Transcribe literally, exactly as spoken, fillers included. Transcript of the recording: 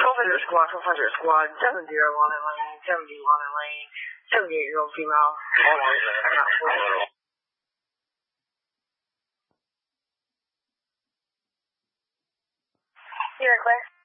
Control Finder Squad, Control Finder Squad, seven zero one in lane, seventy one in lane, seventy-eight-year-old female. You're clear.